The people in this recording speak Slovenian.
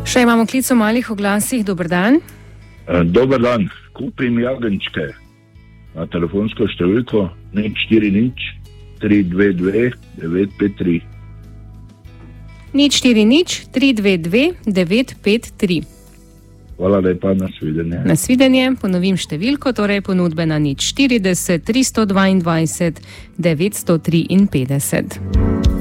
Še imamo klic o malih oglasih. Dober dan. Dober dan. Kupim jagenčke na telefonsko številko 040 322 953. 040 322 953. Hvala lepa, nasvidenje. Nasvidenje, ponovim številko, torej ponudbe na 040 322 953.